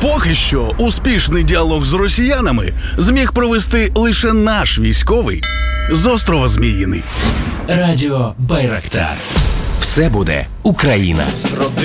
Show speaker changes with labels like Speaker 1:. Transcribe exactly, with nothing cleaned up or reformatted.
Speaker 1: Поки що успішний діалог з росіянами зміг провести лише наш військовий з острова Зміїний.
Speaker 2: Радіо Байрактар. Все буде Україна.